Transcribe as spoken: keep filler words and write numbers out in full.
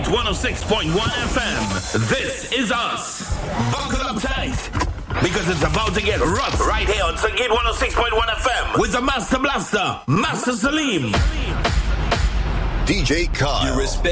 one oh six point one F M. This is us. Buckle up tight, because it's about to get rough right here on Sangeet one oh six point one F M with the Master Blaster, Master Salim. D J Kyle.